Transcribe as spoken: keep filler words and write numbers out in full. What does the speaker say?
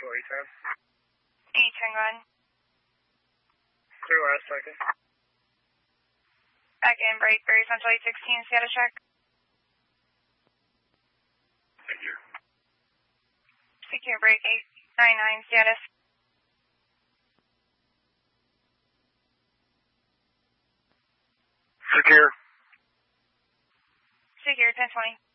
Central eight ten. eight ten, go ahead. Clear last second. Back in, break, Berry Central eight sixteen, status check. Secure. Secure, break eight nine nine, status. Secure. Secure, ten twenty.